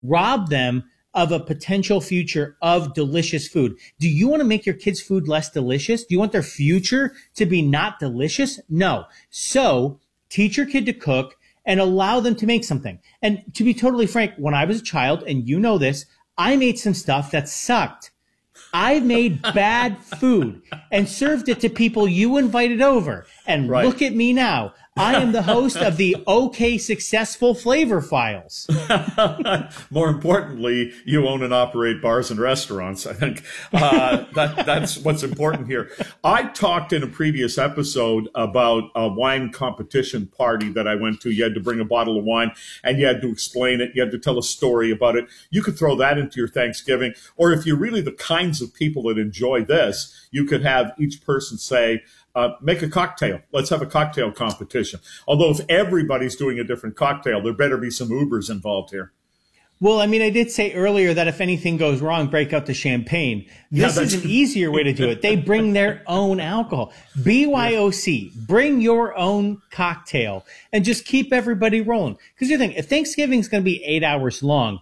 rob them of a potential future of delicious food. Do you want to make your kids' food less delicious? Do you want their future to be not delicious? No. So teach your kid to cook and allow them to make something. And to be totally frank, when I was a child, and you know this, I made some stuff that sucked. I made bad food and served it to people you invited over. And look at me now. I am the host of the OK Successful Flavor Files. More importantly, you own and operate bars and restaurants. I think that's what's important here. I talked in a previous episode about a wine competition party that I went to. You had to bring a bottle of wine and you had to explain it. You had to tell a story about it. You could throw that into your Thanksgiving. Or if you're really the kinds of people that enjoy this, you could have each person say, make a cocktail. Let's have a cocktail competition. Although if everybody's doing a different cocktail, there better be some Ubers involved here. Well, I mean, I did say earlier that if anything goes wrong, break out the champagne. This is an easier way to do it. They bring their own alcohol. BYOC, bring your own cocktail and just keep everybody rolling. Because you think, if Thanksgiving is going to be 8 hours long,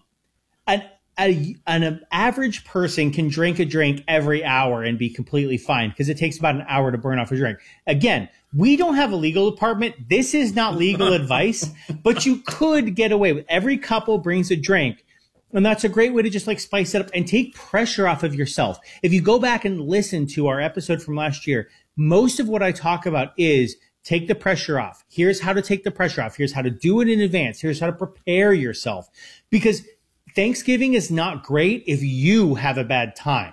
an average person can drink a drink every hour and be completely fine because it takes about an hour to burn off a drink. Again, we don't have a legal department. This is not legal advice, but you could get away with every couple brings a drink. And that's a great way to just like spice it up and take pressure off of yourself. If you go back and listen to our episode from last year, most of what I talk about is take the pressure off. Here's how to take the pressure off. Here's how to do it in advance. Here's how to prepare yourself. Because Thanksgiving is not great if you have a bad time.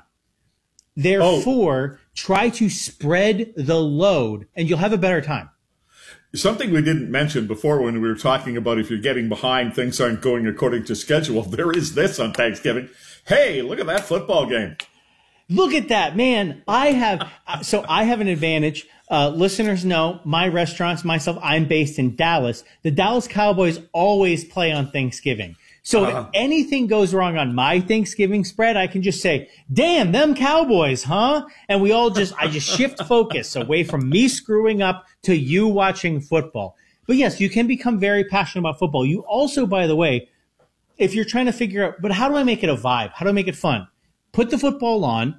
Therefore, try to spread the load and you'll have a better time. Something we didn't mention before when we were talking about if you're getting behind, things aren't going according to schedule. There is this on Thanksgiving. Hey, look at that football game. Look at that, man. I have an advantage. Listeners know my restaurants, myself, I'm based in Dallas. The Dallas Cowboys always play on Thanksgiving. So if anything goes wrong on my Thanksgiving spread, I can just say, damn, them Cowboys, huh? And I just shift focus away from me screwing up to you watching football. But yes, you can become very passionate about football. You also, by the way, if you're trying to figure out, but how do I make it a vibe? How do I make it fun? Put the football on,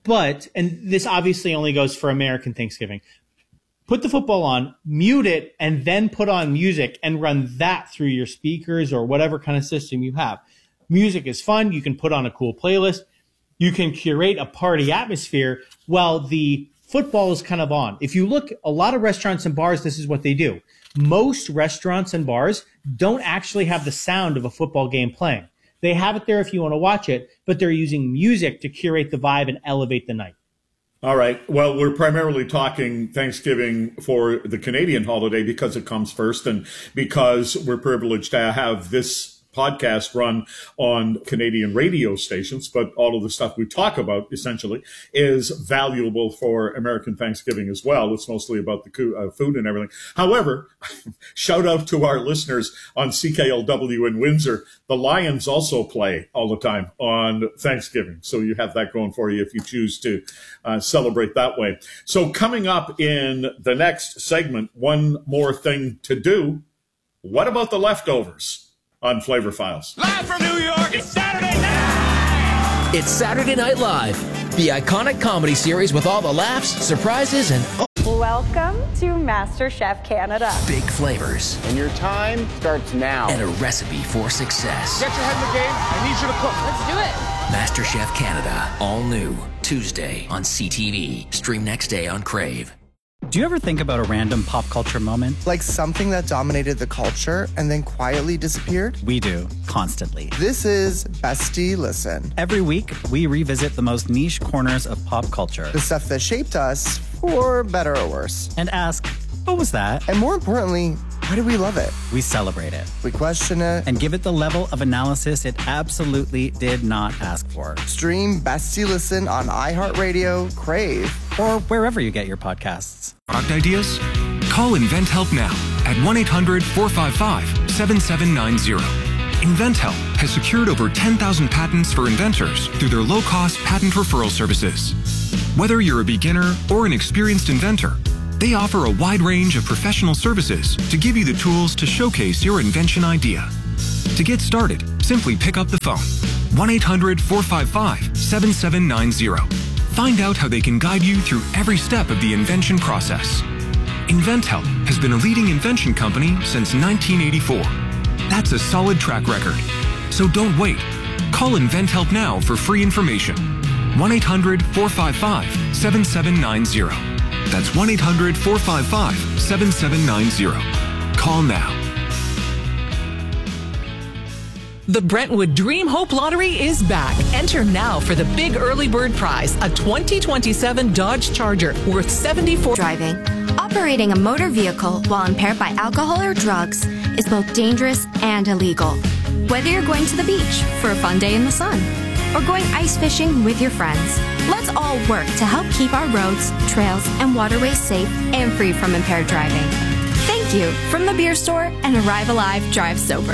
and this obviously only goes for American Thanksgiving. Put the football on, mute it, and then put on music and run that through your speakers or whatever kind of system you have. Music is fun. You can put on a cool playlist. You can curate a party atmosphere while the football is kind of on. If you look, a lot of restaurants and bars, this is what they do. Most restaurants and bars don't actually have the sound of a football game playing. They have it there if you want to watch it, but they're using music to curate the vibe and elevate the night. All right. Well, we're primarily talking Thanksgiving for the Canadian holiday because it comes first and because we're privileged to have this podcast run on Canadian radio stations, but all of the stuff we talk about essentially is valuable for American Thanksgiving as well. It's mostly about the food and everything. However, shout out to our listeners on CKLW in Windsor. The Lions also play all the time on Thanksgiving. So you have that going for you if you choose to celebrate that way. So coming up in the next segment, one more thing to do. What about the leftovers? On Flavor Files. Live from New York, it's Saturday night! It's Saturday Night Live, the iconic comedy series with all the laughs, surprises, and welcome to MasterChef Canada. Big flavors. And your time starts now. And a recipe for success. Get your head in the game. I need you to cook. Let's do it. MasterChef Canada, all new, Tuesday on CTV. Stream next day on Crave. Do you ever think about a random pop culture moment? Like something that dominated the culture and then quietly disappeared? We do, constantly. This is Bestie Listen. Every week, we revisit the most niche corners of pop culture. The stuff that shaped us, for better or worse. And ask, what was that? And more importantly, why do we love it? We celebrate it. We question it. And give it the level of analysis it absolutely did not ask for. Stream Bestie Listen on iHeartRadio, Crave, or wherever you get your podcasts. Product ideas? Call InventHelp now at 1-800-455-7790. InventHelp has secured over 10,000 patents for inventors through their low-cost patent referral services. Whether you're a beginner or an experienced inventor, they offer a wide range of professional services to give you the tools to showcase your invention idea. To get started, simply pick up the phone. 1-800-455-7790. Find out how they can guide you through every step of the invention process. InventHelp has been a leading invention company since 1984. That's a solid track record. So don't wait. Call InventHelp now for free information. 1-800-455-7790. That's 1-800-455-7790. Call now. The Brentwood Dream Hope Lottery is back. Enter now for the big early bird prize, a 2027 Dodge Charger worth $74. Driving. Operating a motor vehicle while impaired by alcohol or drugs is both dangerous and illegal. Whether you're going to the beach for a fun day in the sun or going ice fishing with your friends, let's all work to help keep our roads, trails, and waterways safe and free from impaired driving. Thank you from the beer store and Arrive Alive, Drive Sober.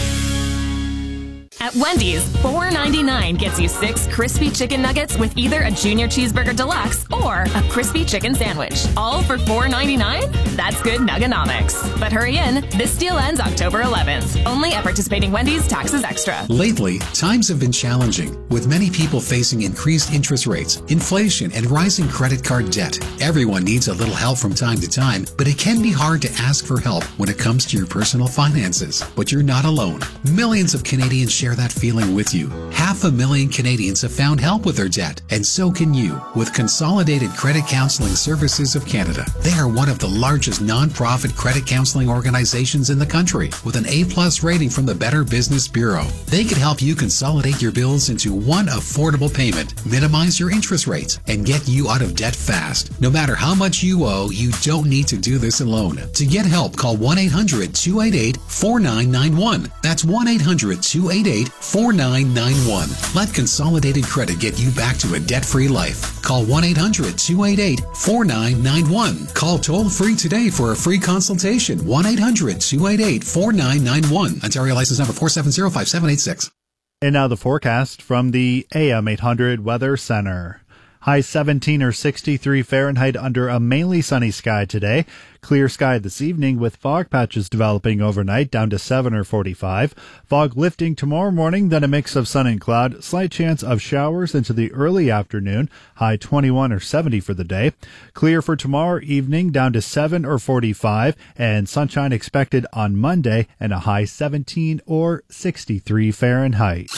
At Wendy's, $4.99 gets you 6 crispy chicken nuggets with either a Junior Cheeseburger Deluxe or a crispy chicken sandwich. All for $4.99? That's good nuggonomics. But hurry in, this deal ends October 11th. Only at participating Wendy's, taxes extra. Lately, times have been challenging, with many people facing increased interest rates, inflation, and rising credit card debt. Everyone needs a little help from time to time, but it can be hard to ask for help when it comes to your personal finances. But you're not alone. Millions of Canadians share that feeling with you. 500,000 Canadians have found help with their debt, and so can you with Consolidated Credit Counseling Services of Canada. They are one of the largest non-profit credit counseling organizations in the country with an A+ rating from the Better Business Bureau. They can help you consolidate your bills into one affordable payment, minimize your interest rates, and get you out of debt fast. No matter how much you owe, you don't need to do this alone. To get help, call 1-800-288-4991. That's 1-800-288-4991. Let Consolidated Credit get you back to a debt-free life. Call 1-800-288-4991. Call toll-free today for a free consultation. 1-800-288-4991. Ontario license number 4705786. And now the forecast from the AM 800 Weather Center. High 17 or 63 Fahrenheit under a mainly sunny sky today. Clear sky this evening with fog patches developing overnight down to 7 or 45. Fog lifting tomorrow morning, then a mix of sun and cloud. Slight chance of showers into the early afternoon. High 21 or 70 for the day. Clear for tomorrow evening down to 7 or 45. And sunshine expected on Monday and a high 17 or 63 Fahrenheit.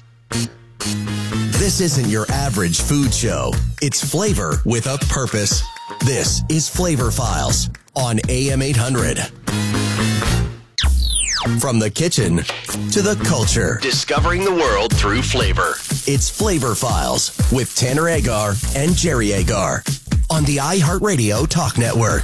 This isn't your average food show. It's flavor with a purpose. This is Flavor Files on AM 800. From the kitchen to the culture, discovering the world through flavor. It's Flavor Files with Tanner Agar and Jerry Agar on the iHeartRadio Talk Network.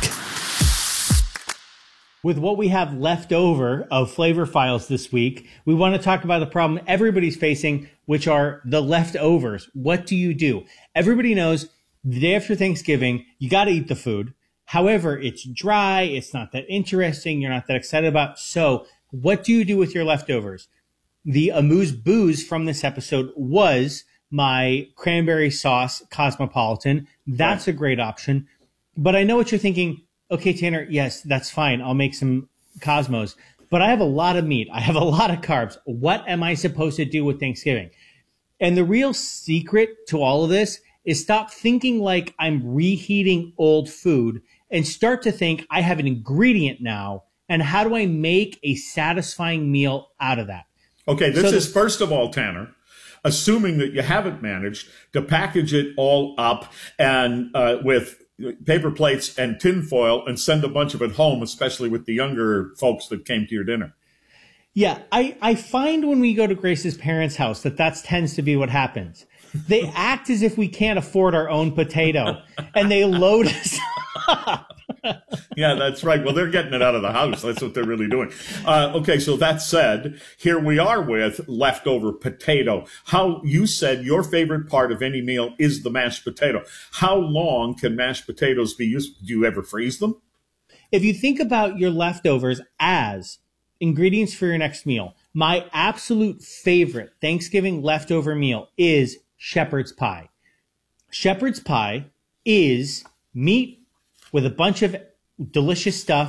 With what we have left over of Flavor Files this week, we want to talk about the problem everybody's facing, which are the leftovers. What do you do? Everybody knows the day after Thanksgiving, you got to eat the food. However, it's dry. It's not that interesting. You're not that excited about. So what do you do with your leftovers? The amuse-bouche from this episode was my cranberry sauce Cosmopolitan. That's a great option. But I know what you're thinking. Okay, Tanner, yes, that's fine. I'll make some Cosmos. But I have a lot of meat. I have a lot of carbs. What am I supposed to do with Thanksgiving? And the real secret to all of this is stop thinking like I'm reheating old food and start to think I have an ingredient now. And how do I make a satisfying meal out of that? Okay, this is, first of all, Tanner, assuming that you haven't managed to package it all up and with paper plates and tinfoil and send a bunch of it home, especially with the younger folks that came to your dinner. Yeah, I find when we go to Grace's parents' house that tends to be what happens. They act as if we can't afford our own potato, and they load us up. Yeah, that's right. Well, they're getting it out of the house. That's what they're really doing. Okay, so that said, here we are with leftover potato. How you said your favorite part of any meal is the mashed potato. How long can mashed potatoes be used? Do you ever freeze them? If you think about your leftovers as ingredients for your next meal, my absolute favorite Thanksgiving leftover meal is shepherd's pie. Shepherd's pie is meat with a bunch of delicious stuff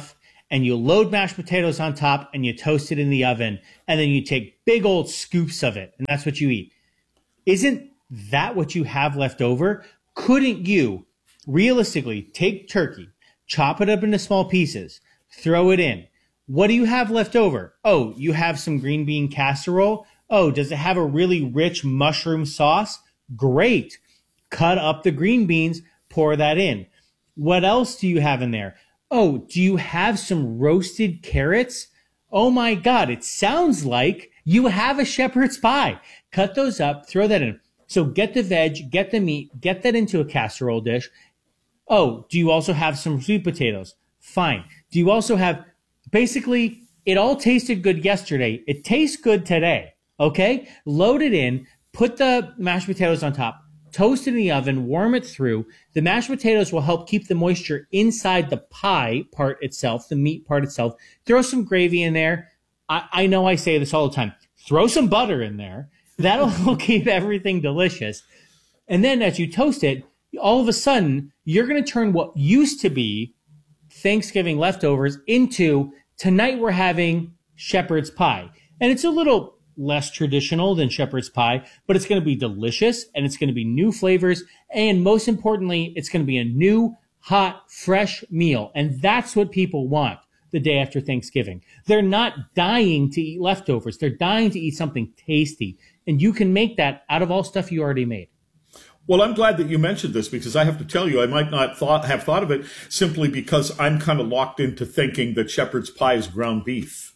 and you load mashed potatoes on top and you toast it in the oven, and then you take big old scoops of it, and that's what you eat. Isn't that what you have left over? Couldn't you realistically take turkey, chop it up into small pieces, throw it in? What do you have left over? Oh, you have some green bean casserole. Oh, does it have a really rich mushroom sauce? Great. Cut up the green beans, pour that in. What else do you have in there? Oh, do you have some roasted carrots? Oh my God, it sounds like you have a shepherd's pie. Cut those up, throw that in. So get the veg, get the meat, get that into a casserole dish. Oh, do you also have some sweet potatoes? Fine. Do you also have, basically, it all tasted good yesterday. It tastes good today. Okay? Load it in, put the mashed potatoes on top, toast it in the oven, warm it through. The mashed potatoes will help keep the moisture inside the pie part itself, the meat part itself. Throw some gravy in there. I know I say this all the time. Throw some butter in there. That'll keep everything delicious. And then as you toast it, all of a sudden, you're going to turn what used to be Thanksgiving leftovers into, tonight we're having shepherd's pie. And it's a little less traditional than shepherd's pie, but it's going to be delicious, and it's going to be new flavors, and most importantly, it's going to be a new, hot, fresh meal. And that's what people want the day after Thanksgiving. They're not dying to eat leftovers. They're dying to eat something tasty. And you can make that out of all stuff you already made. Well, I'm glad that you mentioned this, because I have to tell you, I might not have thought of it simply because I'm kind of locked into thinking that shepherd's pie is ground beef.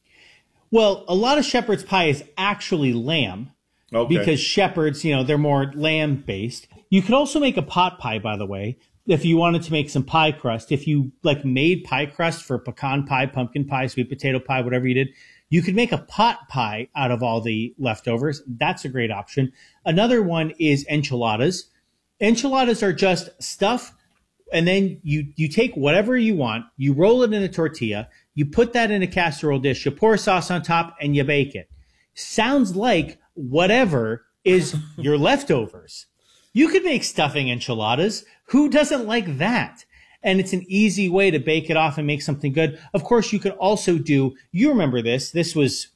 Well, a lot of shepherd's pie is actually lamb, because shepherds, they're more lamb-based. You could also make a pot pie, by the way, if you wanted to make some pie crust. If you made pie crust for pecan pie, pumpkin pie, sweet potato pie, whatever you did, you could make a pot pie out of all the leftovers. That's a great option. Another one is enchiladas. Enchiladas are just stuff, and then you take whatever you want, you roll it in a tortilla, you put that in a casserole dish, you pour sauce on top, and you bake it. Sounds like whatever is your leftovers. You could make stuffing enchiladas. Who doesn't like that? And it's an easy way to bake it off and make something good. Of course, you could also do, you remember this was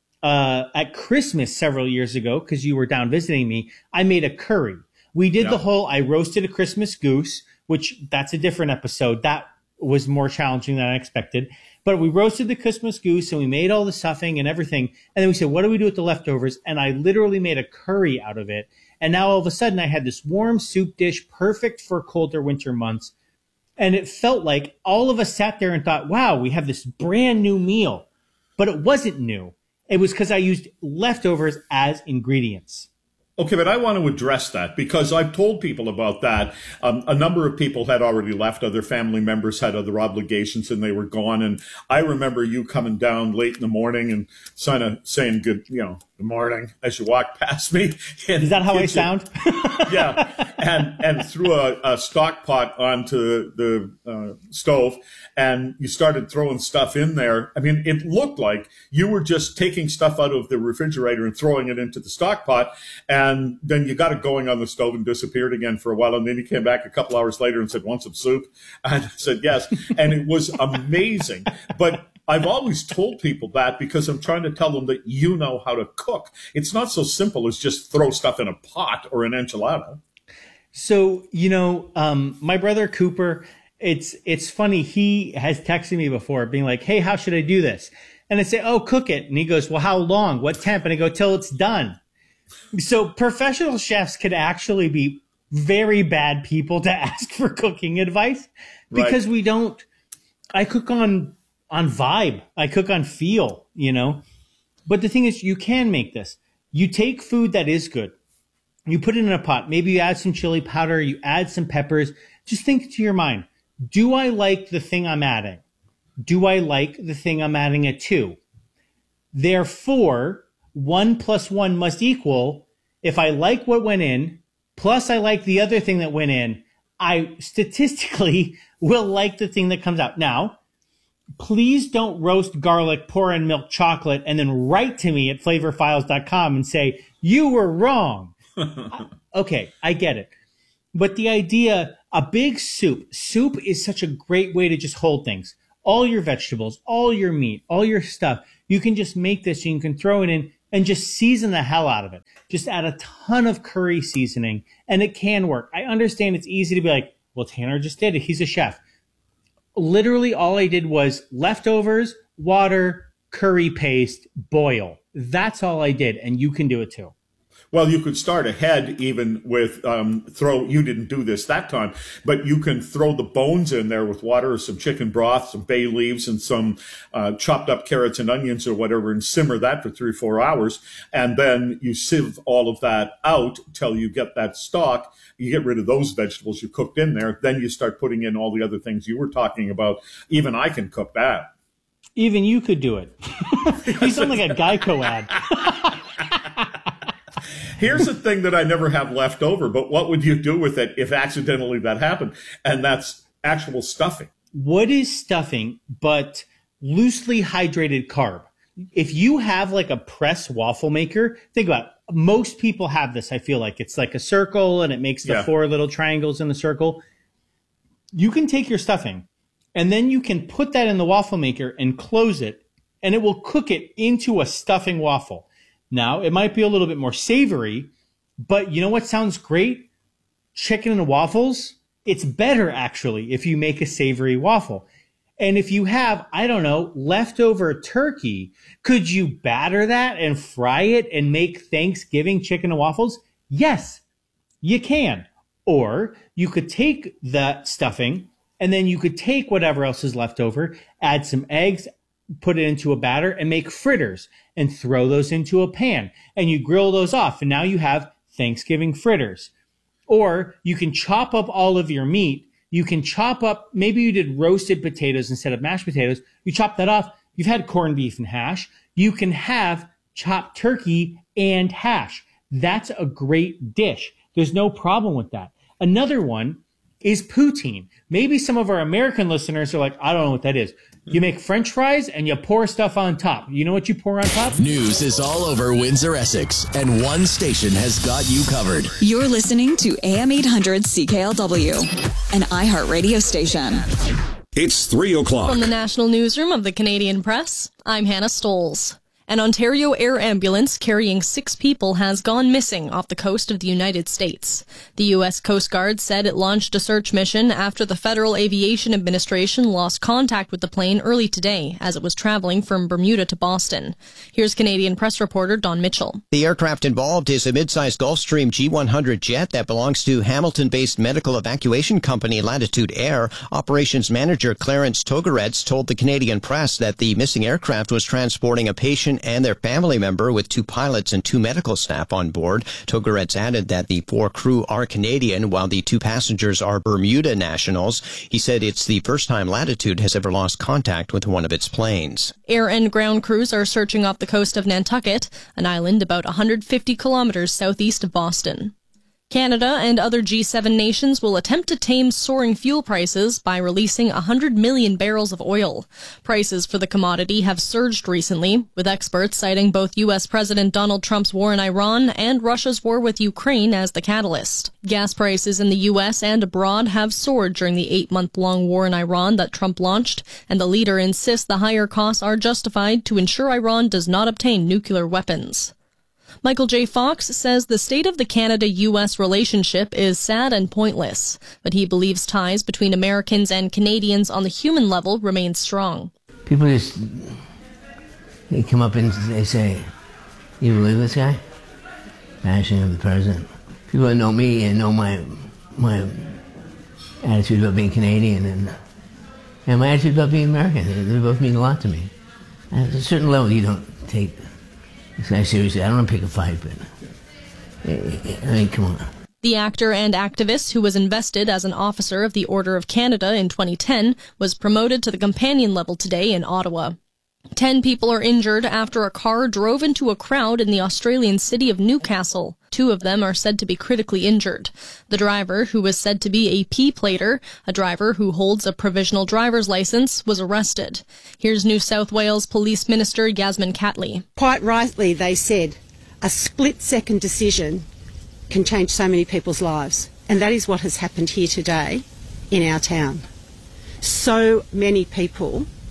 at Christmas several years ago, because you were down visiting me. I made a curry. We did I roasted a Christmas goose, which that's a different episode. That was more challenging than I expected. But we roasted the Christmas goose, and we made all the stuffing and everything. And then we said, what do we do with the leftovers? And I literally made a curry out of it. And now all of a sudden I had this warm soup dish, perfect for colder winter months. And it felt like all of us sat there and thought, wow, we have this brand new meal. But it wasn't new. It was because I used leftovers as ingredients. Okay, but I want to address that, because I've told people about that. A number of people had already left. Other family members had other obligations and they were gone. And I remember you coming down late in the morning and kind of saying good morning as you walked past me. Is that how I sound? Yeah. And threw a stock pot onto the stove, and you started throwing stuff in there. I mean, it looked like you were just taking stuff out of the refrigerator and throwing it into the stock pot. And then you got it going on the stove and disappeared again for a while. And then you came back a couple hours later and said, want some soup? And I said, yes. And it was amazing. But I've always told people that because I'm trying to tell them that you know how to cook. It's not so simple as just throw stuff in a pot or an enchilada. So, my brother Cooper, it's funny. He has texted me before being like, hey, how should I do this? And I say, oh, cook it. And he goes, well, how long? What temp? And I go, till it's done. So professional chefs could actually be very bad people to ask for cooking advice, because we don't. I cook on vibe. I cook on feel, But the thing is, you can make this. You take food that is good. You put it in a pot. Maybe you add some chili powder. You add some peppers. Just think to your mind, do I like the thing I'm adding? Do I like the thing I'm adding it to? Therefore, 1 + 1 must equal, if I like what went in, plus I like the other thing that went in, I statistically will like the thing that comes out. Now, please don't roast garlic, pour in milk chocolate, and then write to me at flavorfiles.com and say, you were wrong. Okay, I get it. But the idea, a big soup is such a great way to just hold things. all your vegetables, all your meat, all your stuff. You can just make this, you can throw it in and just season the hell out of it. Just add a ton of curry seasoning and it can work. I understand it's easy to be like, well, Tanner just did it. He's a chef. Literally all I did was leftovers, water, curry paste, boil. That's all I did. And you can do it too. Well, you could start ahead even with you didn't do this that time, but you can throw the bones in there with water, some chicken broth, some bay leaves, and some chopped up carrots and onions or whatever, and simmer that for 3 or 4 hours. And then you sieve all of that out till you get that stock. You get rid of those vegetables you cooked in there. Then you start putting in all the other things you were talking about. Even I can cook that. Even you could do it. You sound like a Geico ad. Here's the thing that I never have left over, but what would you do with it if accidentally that happened? And that's actual stuffing. What is stuffing but loosely hydrated carb? If you have like a press waffle maker, think about it. Most people have this, I feel like. It's like a circle and it makes the 4 little triangles in a circle. You can take your stuffing and then you can put that in the waffle maker and close it, and it will cook it into a stuffing waffle. Now, it might be a little bit more savory, but you know what sounds great? Chicken and waffles. It's better, actually, if you make a savory waffle. And if you have, I don't know, leftover turkey, could you batter that and fry it and make Thanksgiving chicken and waffles? Yes, you can. Or you could take the stuffing and then you could take whatever else is left over, add some eggs, put it into a batter and make fritters and throw those into a pan and you grill those off. And now you have Thanksgiving fritters. Or you can chop up all of your meat. You can chop up, maybe you did roasted potatoes instead of mashed potatoes. You chop that off. You've had corned beef and hash. You can have chopped turkey and hash. That's a great dish. There's no problem with that. Another one is poutine. Maybe some of our American listeners are like, I don't know what that is. You make French fries and you pour stuff on top. You know what you pour on top? News is all over Windsor, Essex, and one station has got you covered. You're listening to AM 800 CKLW, an iHeart radio station. It's 3 o'clock. From the National Newsroom of the Canadian Press, I'm Hannah Stoles. An Ontario air ambulance carrying 6 people has gone missing off the coast of the United States. The U.S. Coast Guard said it launched a search mission after the Federal Aviation Administration lost contact with the plane early today as it was traveling from Bermuda to Boston. Here's Canadian Press reporter Don Mitchell. The aircraft involved is a mid-sized Gulfstream G100 jet that belongs to Hamilton-based medical evacuation company Latitude Air. Operations manager Clarence Togoretz told the Canadian Press that the missing aircraft was transporting a patient and their family member with 2 pilots and 2 medical staff on board. Togoretz added that the 4 crew are Canadian while the 2 passengers are Bermuda nationals. He said it's the first time Latitude has ever lost contact with one of its planes. Air and ground crews are searching off the coast of Nantucket, an island about 150 kilometers southeast of Boston. Canada and other G7 nations will attempt to tame soaring fuel prices by releasing 100 million barrels of oil. Prices for the commodity have surged recently, with experts citing both U.S. President Donald Trump's war in Iran and Russia's war with Ukraine as the catalyst. Gas prices in the U.S. and abroad have soared during the 8-month-long war in Iran that Trump launched, and the leader insists the higher costs are justified to ensure Iran does not obtain nuclear weapons. Michael J. Fox says the state of the Canada-U.S. relationship is sad and pointless, but he believes ties between Americans and Canadians on the human level remain strong. People just, they come up and they say, you believe this guy? Bashing of the president. People that know me and know my attitude about being Canadian and my attitude about being American, they both mean a lot to me. At a certain level, you don't take this guy seriously. I don't want to pick a fight, but I mean, come on. The actor and activist who was invested as an officer of the Order of Canada in 2010 was promoted to the companion level today in Ottawa. 10 people are injured after a car drove into a crowd in the Australian city of Newcastle. 2 of them are said to be critically injured. The driver, who was said to be a P-plater, a driver who holds a provisional driver's license, was arrested. Here's New South Wales Police Minister Yasmin Catley. Quite rightly, they said a split-second decision can change so many people's lives. And that is what has happened here today in our town. So many people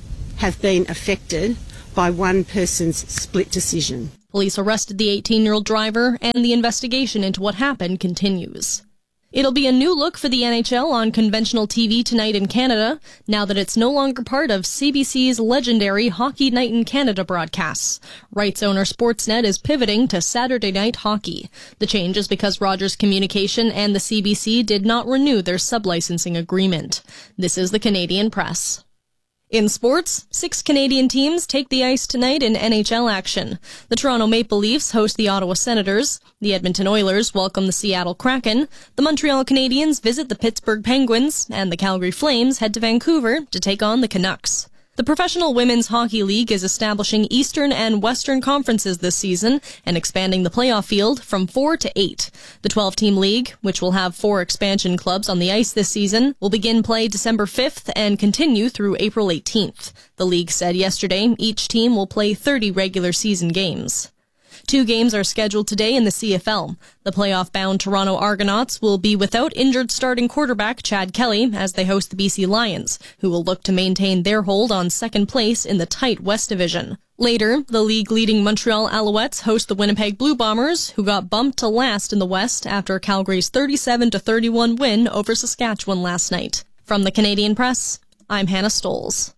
have been affected by one person's split decision. Police arrested the 18-year-old driver, and the investigation into what happened continues. It'll be a new look for the NHL on conventional TV tonight in Canada, now that it's no longer part of CBC's legendary Hockey Night in Canada broadcasts. Rights owner Sportsnet is pivoting to Saturday night hockey. The change is because Rogers Communication and the CBC did not renew their sublicensing agreement. This is the Canadian Press. In sports, 6 Canadian teams take the ice tonight in NHL action. The Toronto Maple Leafs host the Ottawa Senators. The Edmonton Oilers welcome the Seattle Kraken. The Montreal Canadiens visit the Pittsburgh Penguins. And the Calgary Flames head to Vancouver to take on the Canucks. The Professional Women's Hockey League is establishing Eastern and Western conferences this season and expanding the playoff field from 4 to 8. The 12-team league, which will have 4 expansion clubs on the ice this season, will begin play December 5th and continue through April 18th. The league said yesterday each team will play 30 regular season games. 2 games are scheduled today in the CFL. The playoff-bound Toronto Argonauts will be without injured starting quarterback Chad Kelly as they host the BC Lions, who will look to maintain their hold on second place in the tight West Division. Later, the league-leading Montreal Alouettes host the Winnipeg Blue Bombers, who got bumped to last in the West after Calgary's 37-31 win over Saskatchewan last night. From the Canadian Press, I'm Hannah Stolz.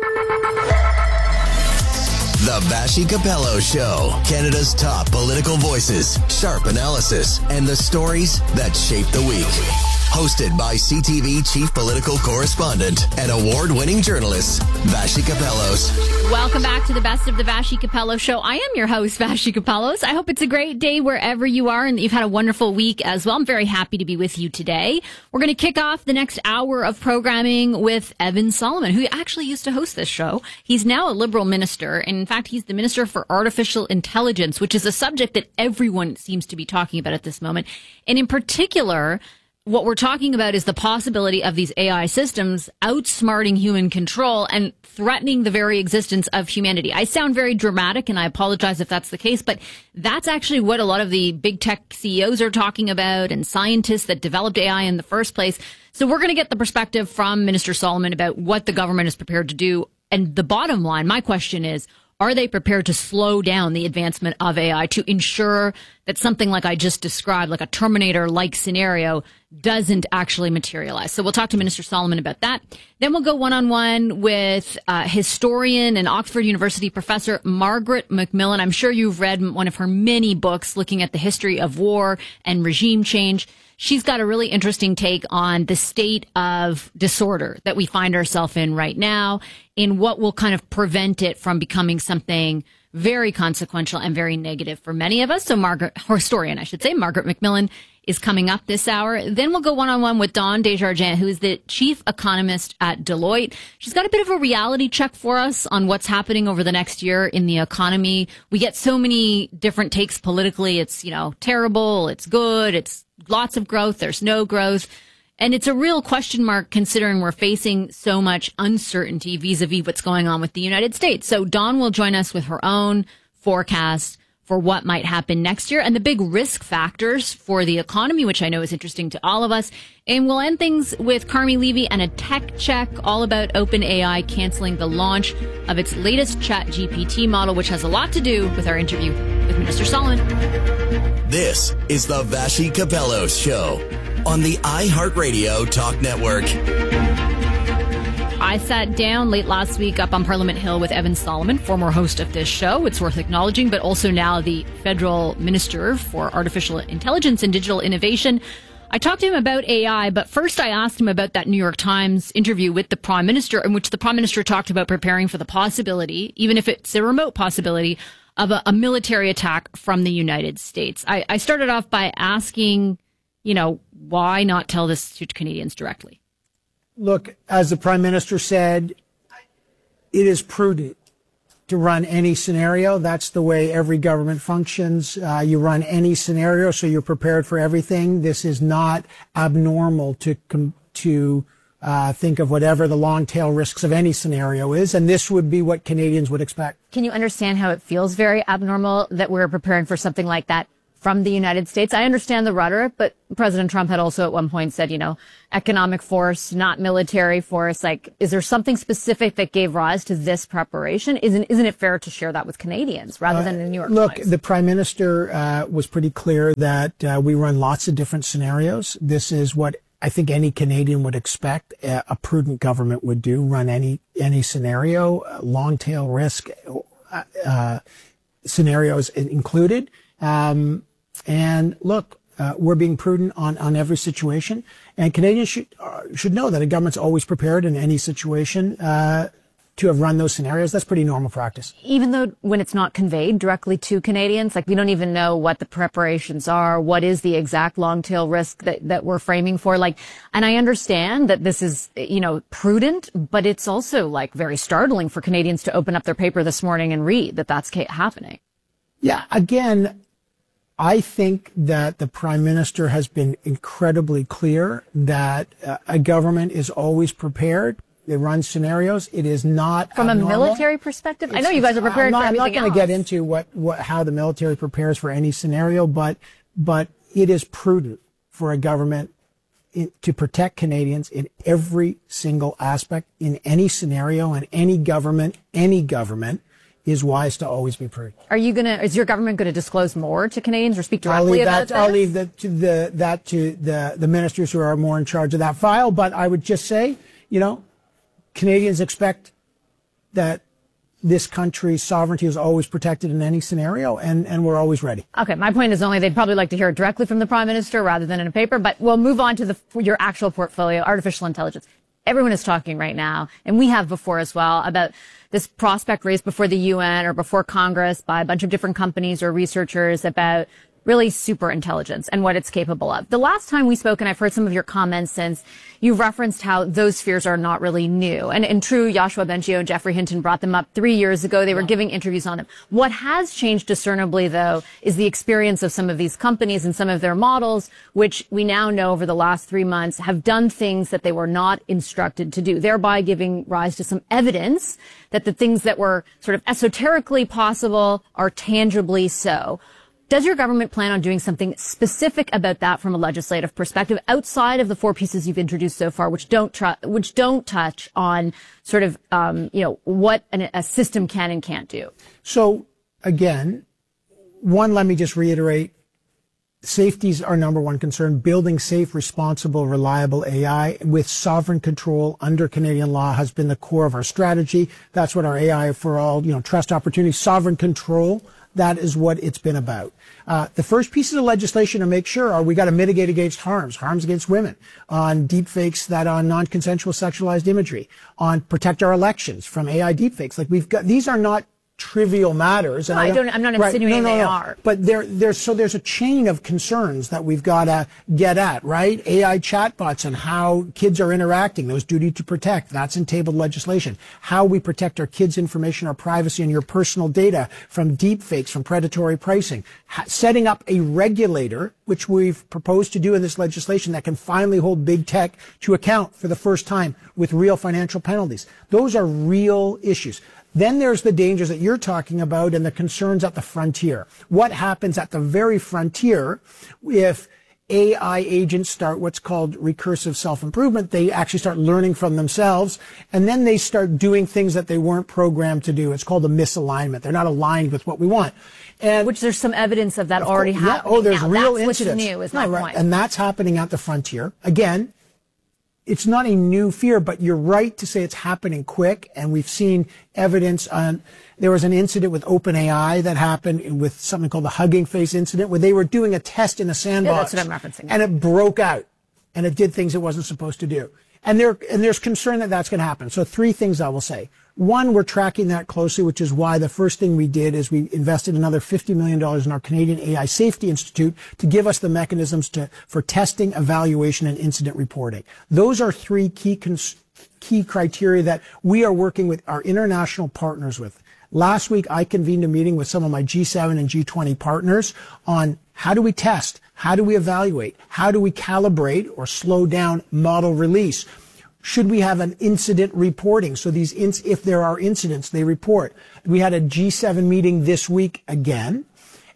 The Vassy Capello Show. Canada's top political voices, sharp analysis, and the stories that shape the week. Hosted by CTV Chief Political Correspondent and award-winning journalist, Vassy Capellos. Welcome back to the Best of the Vassy Capello Show. I am your host, Vassy Capellos. I hope it's a great day wherever you are and that you've had a wonderful week as well. I'm very happy to be with you today. We're going to kick off the next hour of programming with Evan Solomon, who actually used to host this show. He's now a Liberal minister, and in fact, he's the Minister for Artificial Intelligence, which is a subject that everyone seems to be talking about at this moment. And in particular, what we're talking about is the possibility of these AI systems outsmarting human control and threatening the very existence of humanity. I sound very dramatic, and I apologize if that's the case, but that's actually what a lot of the big tech CEOs are talking about and scientists that developed AI in the first place. So we're going to get the perspective from Minister Solomon about what the government is prepared to do. And the bottom line, my question is, are they prepared to slow down the advancement of AI to ensure that something like I just described, like a Terminator-like scenario, doesn't actually materialize? So we'll talk to Minister Solomon about that. Then we'll go one-on-one with historian and Oxford University professor Margaret Macmillan. I'm sure you've read one of her many books looking at the history of war and regime change. She's got a really interesting take on the state of disorder that we find ourselves in right now and what will kind of prevent it from becoming something very consequential and very negative for many of us. So historian, Margaret Macmillan is coming up this hour. Then we'll go one-on-one with Dawn Desjardins, who is the chief economist at Deloitte. She's got a bit of a reality check for us on what's happening over the next year in the economy. We get so many different takes politically. It's, terrible. It's good. It's lots of growth. There's no growth. And it's a real question mark considering we're facing so much uncertainty vis-a-vis what's going on with the United States. So Dawn will join us with her own forecast for what might happen next year and the big risk factors for the economy, which I know is interesting to all of us. And we'll end things with Carmi Levy and a tech check all about OpenAI canceling the launch of its latest ChatGPT model, which has a lot to do with our interview with Minister Solomon. This is the Vassy Capellos Show on the iHeartRadio Talk Network. I sat down late last week up on Parliament Hill with Evan Solomon, former host of this show. It's worth acknowledging, but also now the Federal Minister for Artificial Intelligence and Digital Innovation. I talked to him about AI, but first I asked him about that New York Times interview with the Prime Minister, in which the Prime Minister talked about preparing for the possibility, even if it's a remote possibility, of a military attack from the United States. I started off by asking, why not tell this to Canadians directly? Look, as the Prime Minister said, it is prudent to run any scenario. That's the way every government functions. You run any scenario, so you're prepared for everything. This is not abnormal to think of whatever the long tail risks of any scenario is, and this would be what Canadians would expect. Can you understand how it feels very abnormal that we're preparing for something like that from the United States? I understand the rhetoric, but President Trump had also at one point said, economic force, not military force. Like, is there something specific that gave rise to this preparation? Isn't it fair to share that with Canadians rather than the New York Look, Times? The Prime Minister was pretty clear that we run lots of different scenarios. This is what I think any Canadian would expect a prudent government would do, run any scenario, long tail risk scenarios included. And look, we're being prudent on every situation, and Canadians should know that a government's always prepared in any situation to have run those scenarios. That's pretty normal practice. Even though when it's not conveyed directly to Canadians, like we don't even know what the preparations are, what is the exact long tail risk that we're framing for. Like, and I understand that this is, prudent, but it's also like very startling for Canadians to open up their paper this morning and read that that's happening. Yeah. Again, I think that the Prime Minister has been incredibly clear that a government is always prepared. They run scenarios. It is not from abnormal. A military perspective. I know you guys are prepared for everything I'm not going to get into how the military prepares for any scenario, but it is prudent for a government to protect Canadians in every single aspect in any scenario, and any government is wise to always be prudent. Is your government going to disclose more to Canadians or speak directly about this? I'll leave that to the ministers who are more in charge of that file. But I would just say, Canadians expect that this country's sovereignty is always protected in any scenario, and we're always ready. Okay, my point is only they'd probably like to hear it directly from the Prime Minister rather than in a paper, but we'll move on to your actual portfolio, artificial intelligence. Everyone is talking right now, and we have before as well, about this prospect raised before the UN or before Congress by a bunch of different companies or researchers about really super intelligence and what it's capable of. The last time we spoke, and I've heard some of your comments since, you referenced how those fears are not really new. And in true Yoshua Bengio and Geoffrey Hinton brought them up 3 years ago. They were giving interviews on them. What has changed discernibly, though, is the experience of some of these companies and some of their models, which we now know over the last 3 months have done things that they were not instructed to do, thereby giving rise to some evidence that the things that were sort of esoterically possible are tangibly so. Does your government plan on doing something specific about that from a legislative perspective outside of the 4 pieces you've introduced so far, which don't touch on sort of, what a system can and can't do? So again, let me just reiterate, safety is our number one concern. Building safe, responsible, reliable AI with sovereign control under Canadian law has been the core of our strategy. That's what our AI for all, trust, opportunity, sovereign control. That is what it's been about. The first pieces of legislation to make sure are we got to mitigate against harms against women, on deepfakes that on non-consensual sexualized imagery, on protect our elections from AI deepfakes. Like these are not trivial matters. No, I'm not insinuating they are. But there's a chain of concerns that we've got to get at, right? AI chatbots and how kids are interacting, those duty to protect, that's in tabled legislation. How we protect our kids' information, our privacy, and your personal data from deepfakes, from predatory pricing. Setting up a regulator, which we've proposed to do in this legislation, that can finally hold big tech to account for the first time with real financial penalties. Those are real issues. Then there's the dangers that you're talking about and the concerns at the frontier. What happens at the very frontier if AI agents start what's called recursive self-improvement? They actually start learning from themselves, and then they start doing things that they weren't programmed to do. It's called a misalignment. They're not aligned with what we want. And which there's some evidence of that already happening. Oh, there's now. real That's incidents. Which is new, is my point. And that's happening at the frontier. Again, it's not a new fear, but you're right to say it's happening quick. And we've seen evidence on, there was an incident with OpenAI that happened with something called the Hugging Face incident, where they were doing a test in a sandbox. Yeah, that's what I'm referencing. And it broke out and it did things it wasn't supposed to do. And there's concern that that's going to happen. So 3 things I will say. 1, we're tracking that closely, which is why the first thing we did is we invested another $50 million in our Canadian AI Safety Institute to give us the mechanisms for testing, evaluation, and incident reporting. Those are 3 key criteria that we are working with our international partners with. Last week, I convened a meeting with some of my G7 and G20 partners on how do we test, how do we evaluate, how do we calibrate or slow down model release. Should we have an incident reporting? So if there are incidents, they report. We had a G7 meeting this week again,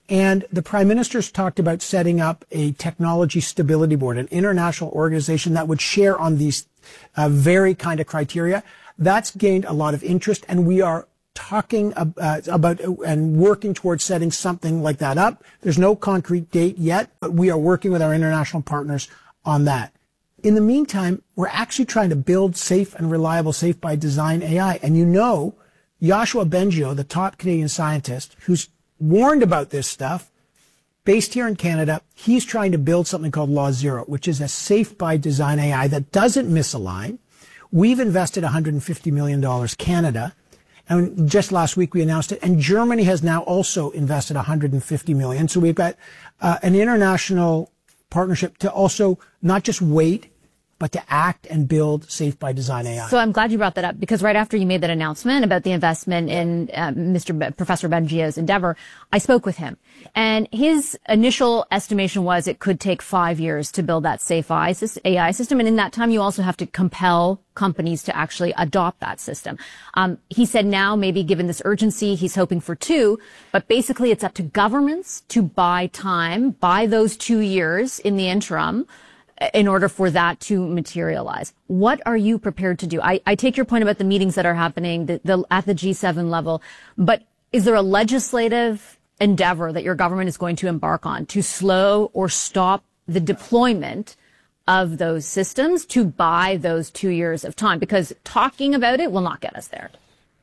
And the Prime Minister's talked about setting up a technology stability board, an international organization that would share on these very kind of criteria. That's gained a lot of interest, and we are talking about and working towards setting something like that up. There's no concrete date yet, but we are working with our international partners on that. In the meantime, we're actually trying to build safe and reliable, safe by design AI. And you know, Yoshua Bengio, the top Canadian scientist who's warned about this stuff, based here in Canada, he's trying to build something called Law Zero, which is a safe by design AI that doesn't misalign. We've invested $150 million Canada, and just last week we announced it, and Germany has now also invested $150 million. So we've got an international partnership to also not just wait, but to act and build safe by design AI. So I'm glad you brought that up, because right after you made that announcement about the investment in Professor Bengio's endeavor, I spoke with him. And his initial estimation was it could take 5 years to build that safe AI system. And in that time, you also have to compel companies to actually adopt that system. He said now, maybe given this urgency, he's hoping for 2, but basically it's up to governments to buy time, buy those 2 years in the interim, in order for that to materialize. What are you prepared to do? I take your point about the meetings that are happening at the G7 level, but is there a legislative endeavor that your government is going to embark on to slow or stop the deployment of those systems to buy those 2 years of time? Because talking about it will not get us there.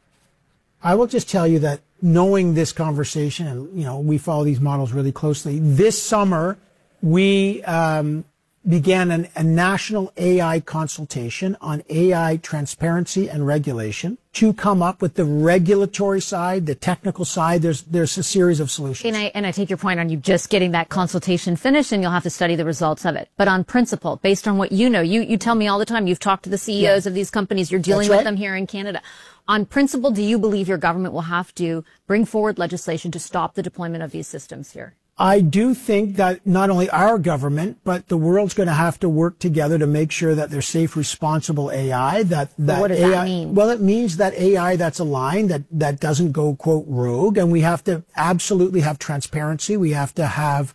I will just tell you that knowing this conversation, and we follow these models really closely, this summer we began a national AI consultation on AI transparency and regulation to come up with the regulatory side, the technical side. There's a series of solutions. And I take your point on you just getting that consultation finished, and you'll have to study the results of it. But on principle, based on what you know, you tell me all the time, you've talked to the CEOs of these companies, you're dealing with them here in Canada. On principle, do you believe your government will have to bring forward legislation to stop the deployment of these systems here? I do think that not only our government, but the world's going to have to work together to make sure that there's safe, responsible AI. What does AI, that mean? Well, it means that AI that's aligned, that doesn't go, quote, rogue. And we have to absolutely have transparency. We have to have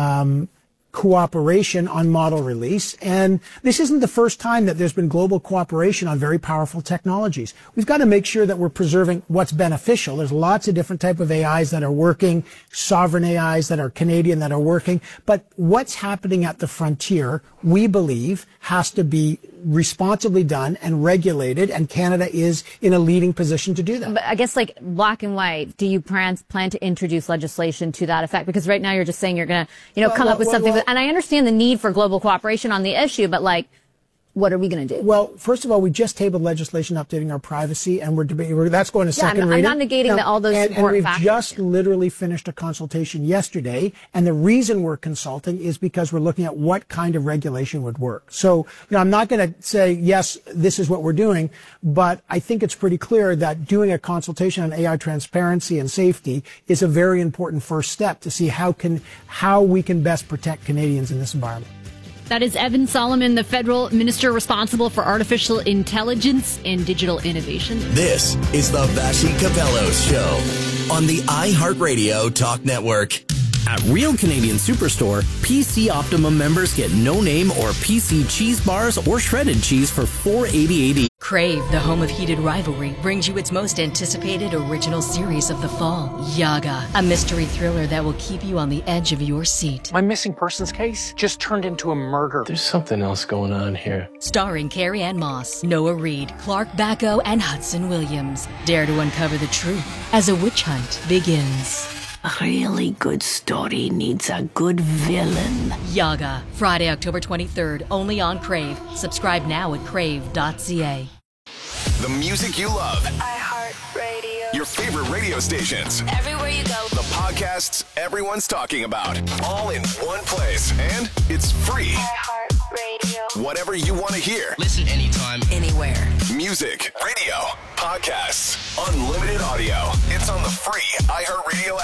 cooperation on model release. And this isn't the first time that there's been global cooperation on very powerful technologies. We've got to make sure that we're preserving what's beneficial. There's lots of different type of AIs that are working, sovereign AIs that are Canadian that are working. But what's happening at the frontier, we believe, has to be responsibly done and regulated, and Canada is in a leading position to do that. But I guess, like, black and white, do you plan to introduce legislation to that effect? Because right now you're just saying you're going to, come up with something. And I understand the need for global cooperation on the issue, but what are we going to do? Well, first of all, we just tabled legislation updating our privacy, and we're debating. That's going to second reading. I'm not negating all those important factors. And we've just literally finished a consultation yesterday, and the reason we're consulting is because we're looking at what kind of regulation would work. So, I'm not going to say, yes, this is what we're doing, but I think it's pretty clear that doing a consultation on AI transparency and safety is a very important first step to see how we can best protect Canadians in this environment. That is Evan Solomon, the federal minister responsible for artificial intelligence and digital innovation. This is the Vassy Capellos Show on the iHeartRadio Talk Network. At Real Canadian Superstore, PC Optimum members get no-name or PC cheese bars or shredded cheese for $4.88. Crave, the home of heated rivalry, brings you its most anticipated original series of the fall, Yaga, a mystery thriller that will keep you on the edge of your seat. My missing persons case just turned into a murder. There's something else going on here. Starring Carrie-Anne Moss, Noah Reid, Clark Bacco, and Hudson Williams. Dare to uncover the truth as a witch hunt begins. A really good story needs a good villain. Yaga, Friday, October 23rd, only on Crave. Subscribe now at crave.ca. The music you love. iHeartRadio. Your favorite radio stations. Everywhere you go. The podcasts everyone's talking about. All in one place. And it's free. iHeartRadio. Whatever you want to hear. Listen anytime, anywhere. Music, radio, podcasts, unlimited audio. It's on the free iHeartRadio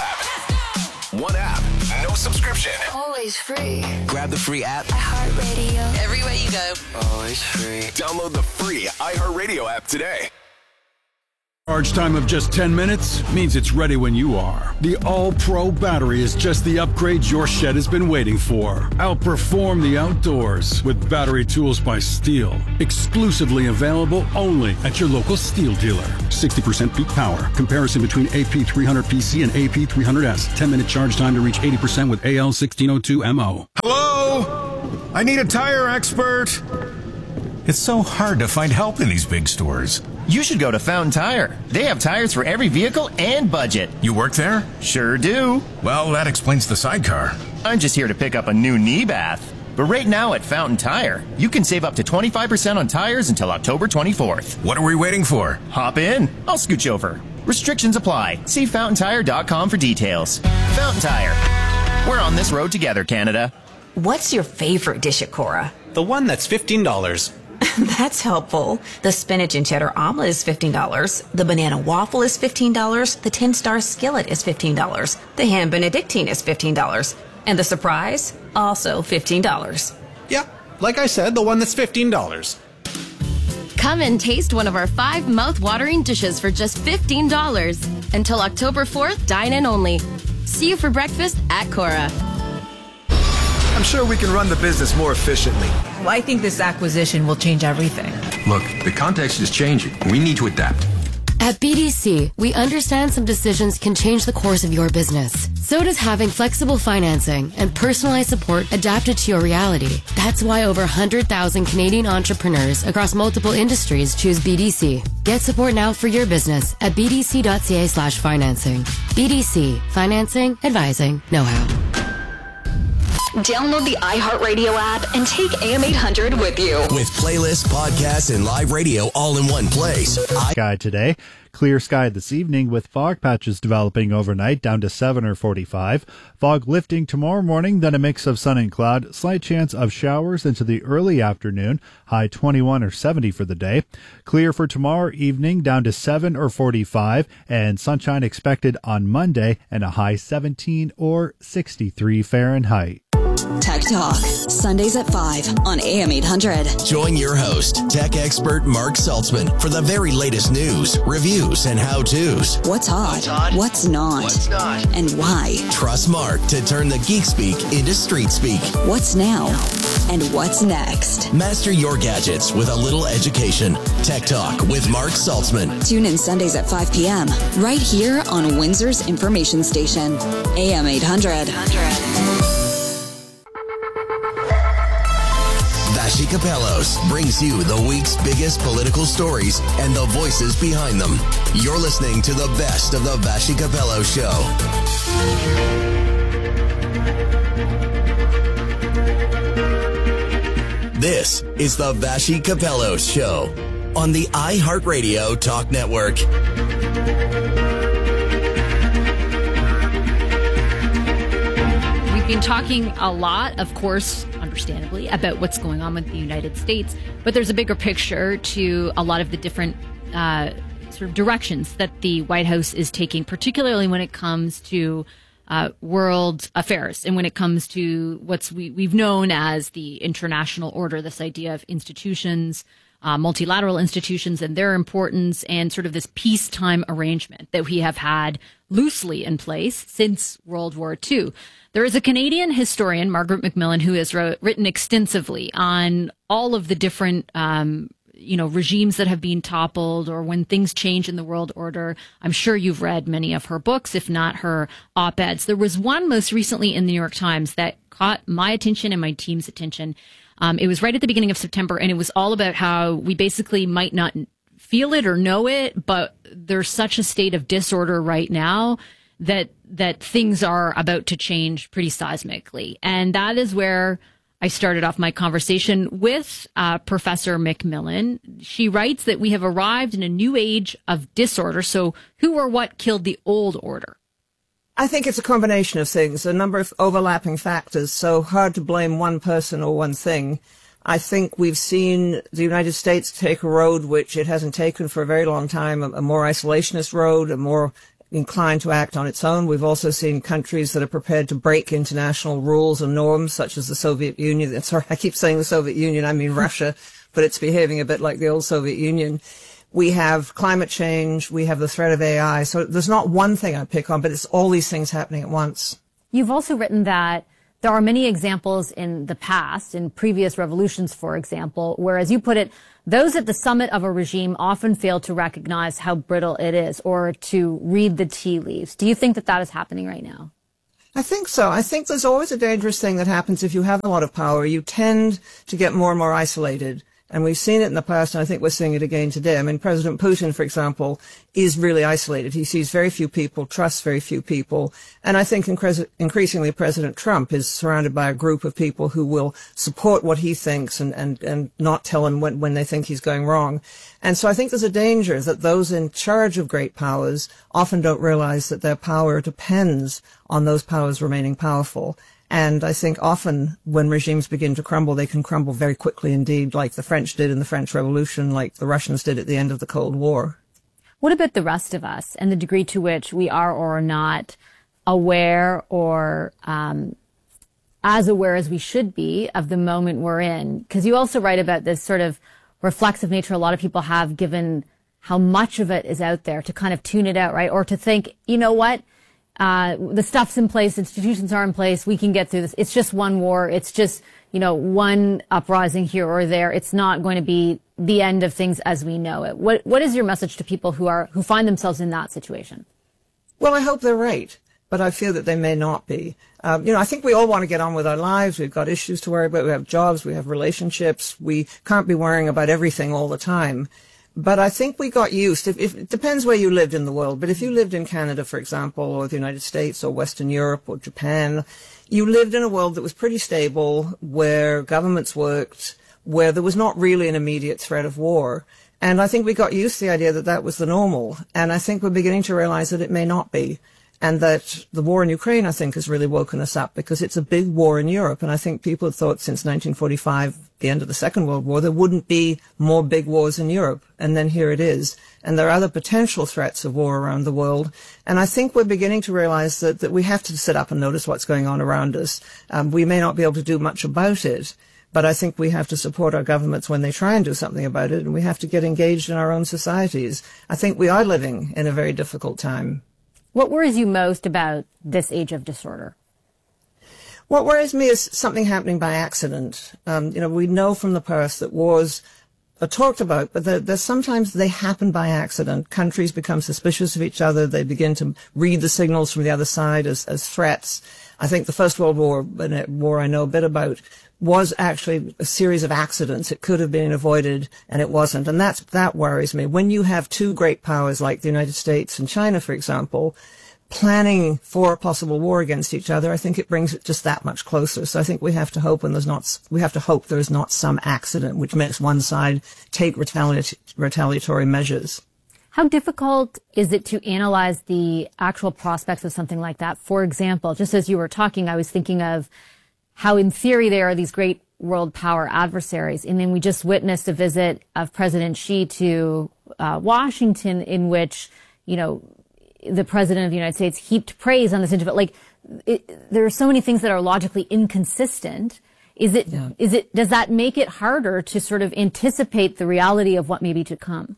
app. One app, no subscription. Always free. Grab the free app. iHeartRadio. Everywhere you go. Always free. Download the free iHeartRadio app today. Charge time of just 10 minutes means it's ready when you are. The All-Pro battery is just the upgrade your shed has been waiting for. Outperform the outdoors with battery tools by Steel. Exclusively available only at your local Steel dealer. 60% peak power. Comparison between AP300PC and AP300S. 10-minute charge time to reach 80% with AL1602MO. Hello? I need a tire expert. It's so hard to find help in these big stores. You should go to Fountain Tire. They have tires for every vehicle and budget. You work there? Sure do. Well, that explains the sidecar. I'm just here to pick up a new knee bath. But right now at Fountain Tire, you can save up to 25% on tires until October 24th. What are we waiting for? Hop in. I'll scooch over. Restrictions apply. See fountaintire.com for details. Fountain Tire. We're on this road together, Canada. What's your favorite dish at Cora? The one that's $15. That's helpful. The spinach and cheddar omelet is $15. The banana waffle is $15. The 10-star skillet is $15. The ham benedictine is $15. And the surprise, also $15. Yeah, like I said, the one that's $15. Come and taste one of our 5 mouth-watering dishes for just $15. Until October 4th, dine in only. See you for breakfast at Cora. I'm sure we can run the business more efficiently. Well, I think this acquisition will change everything. Look, the context is changing. We need to adapt. At BDC, we understand some decisions can change the course of your business. So does having flexible financing and personalized support adapted to your reality. That's why over 100,000 Canadian entrepreneurs across multiple industries choose BDC. Get support now for your business at bdc.ca/financing. BDC. Financing, advising, know-how. Download the iHeartRadio app and take AM 800 with you. With playlists, podcasts, and live radio all in one place. Sky today. Clear sky this evening with fog patches developing overnight down to 7 or 45. Fog lifting tomorrow morning, then a mix of sun and cloud. Slight chance of showers into the early afternoon. High 21 or 70 for the day. Clear for tomorrow evening down to 7 or 45. And sunshine expected on Monday and a high 17 or 63 Fahrenheit. Tech Talk, Sundays at 5 on AM 800. Join your host, tech expert Mark Saltzman, for the very latest news, reviews, and how-tos. What's hot? What's not? And why? Trust Mark to turn the geek speak into street speak. What's now? And what's next? Master your gadgets with a little education. Tech Talk with Mark Saltzman. Tune in Sundays at 5 p.m. right here on Windsor's information station, AM 800. Vashi Capellos brings you the week's biggest political stories and the voices behind them. You're listening to the best of the Vashi Capello Show. This is the Vashi Capello Show on the iHeartRadio Talk Network. We've been talking a lot, of course, understandably, about what's going on with the United States, but there's a bigger picture to a lot of the different sort of directions that the White House is taking, particularly when it comes to world affairs and when it comes to what's we've known as the international order, this idea of institutions, multilateral institutions and their importance, and sort of this peacetime arrangement that we have had loosely in place since World War II. There is a Canadian historian, Margaret Macmillan, who has written extensively on all of the different regimes that have been toppled or when things change in the world order. I'm sure you've read many of her books, if not her op-eds. There was one most recently in the New York Times that caught my attention and my team's attention. It was right at the beginning of September, and it was all about how we basically might not feel it or know it, but there's such a state of disorder right now that things are about to change pretty seismically. And that is where I started off my conversation with Professor Macmillan. She writes that we have arrived in a new age of disorder. So who or what killed the old order? I think it's a combination of things, a number of overlapping factors, so hard to blame one person or one thing. I think we've seen the United States take a road which it hasn't taken for a very long time, a more isolationist road, a more inclined to act on its own. We've also seen countries that are prepared to break international rules and norms, such as the Soviet Union. Sorry, I keep saying the Soviet Union, I mean Russia, but it's behaving a bit like the old Soviet Union. We have climate change. We have the threat of AI. So there's not one thing I pick on, but it's all these things happening at once. You've also written that there are many examples in the past, in previous revolutions, for example, where, as you put it, those at the summit of a regime often fail to recognize how brittle it is or to read the tea leaves. Do you think that that is happening right now? I think so. I think there's always a dangerous thing that happens if you have a lot of power. You tend to get more and more isolated. And we've seen it in the past, and I think we're seeing it again today. I mean, President Putin, for example, is really isolated. He sees very few people, trusts very few people. And I think increasingly President Trump is surrounded by a group of people who will support what he thinks and not tell him when they think he's going wrong. And so I think there's a danger that those in charge of great powers often don't realize that their power depends on those powers remaining powerful. And I think often when regimes begin to crumble, they can crumble very quickly indeed, like the French did in the French Revolution, like the Russians did at the end of the Cold War. What about the rest of us and the degree to which we are or are not aware or as aware as we should be of the moment we're in? Because you also write about this sort of reflexive nature a lot of people have, given how much of it is out there, to kind of tune it out, right? Or to think, you know what? The stuff's in place, institutions are in place, we can get through this. It's just one war. It's just, one uprising here or there. It's not going to be the end of things as we know it. What is your message to people who find themselves in that situation? Well, I hope they're right, but I feel that they may not be. I think we all want to get on with our lives. We've got issues to worry about. We have jobs, we have relationships. We can't be worrying about everything all the time. But I think we got used. If it depends where you lived in the world, but if you lived in Canada, for example, or the United States or Western Europe or Japan, you lived in a world that was pretty stable, where governments worked, where there was not really an immediate threat of war. And I think we got used to the idea that that was the normal. And I think we're beginning to realize that it may not be. And that the war in Ukraine, I think, has really woken us up, because it's a big war in Europe. And I think people had thought since 1945, the end of the Second World War, there wouldn't be more big wars in Europe. And then here it is. And there are other potential threats of war around the world. And I think we're beginning to realize that we have to sit up and notice what's going on around us. We may not be able to do much about it, but I think we have to support our governments when they try and do something about it. And we have to get engaged in our own societies. I think we are living in a very difficult time. What worries you most about this age of disorder? What worries me is something happening by accident. We know from the past that wars are talked about, but there's sometimes they happen by accident. Countries become suspicious of each other. They begin to read the signals from the other side as threats. I think the First World War, a war I know a bit about, was actually a series of accidents. It could have been avoided, and it wasn't. And that worries me. When you have two great powers like the United States and China, for example, planning for a possible war against each other, I think it brings it just that much closer. So I think we have to hope there is not some accident which makes one side take retaliatory measures. How difficult is it to analyze the actual prospects of something like that? For example, just as you were talking, I was thinking of how in theory there are these great world power adversaries. And then we just witnessed a visit of President Xi to Washington, in which, the president of the United States heaped praise on this individual. There are so many things that are logically inconsistent. Does that make it harder to sort of anticipate the reality of what may be to come?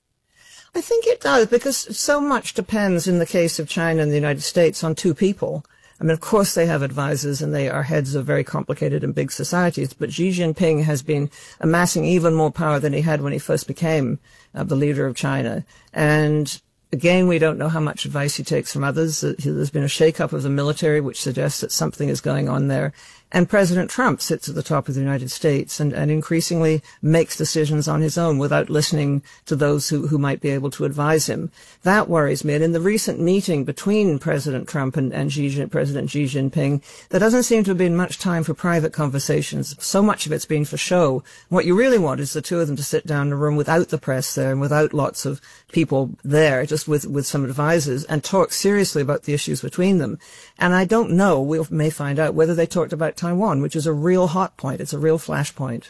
I think it does, because so much depends in the case of China and the United States on two people. I mean, of course they have advisors and they are heads of very complicated and big societies, but Xi Jinping has been amassing even more power than he had when he first became the leader of China. And again, we don't know how much advice he takes from others. There's been a shake-up of the military, which suggests that something is going on there. And President Trump sits at the top of the United States and increasingly makes decisions on his own without listening to those who might be able to advise him. That worries me. And in the recent meeting between President Trump and President Xi Jinping, there doesn't seem to have been much time for private conversations. So much of it's been for show. What you really want is the two of them to sit down in a room without the press there and without lots of people there, just with some advisors, and talk seriously about the issues between them. And I don't know, we may find out whether they talked about Taiwan, which is a real hot point. It's a real flashpoint.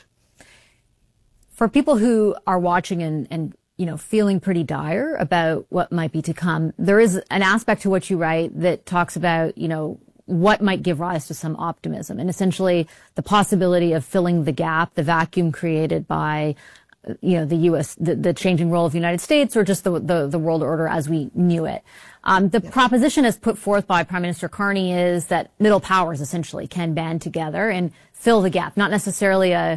For people who are watching and feeling pretty dire about what might be to come, there is an aspect to what you write that talks about, what might give rise to some optimism, and essentially the possibility of filling the gap, the vacuum created by the U.S., the changing role of the United States, or just the world order as we knew it. The proposition as put forth by Prime Minister Carney is that middle powers essentially can band together and fill the gap, not necessarily a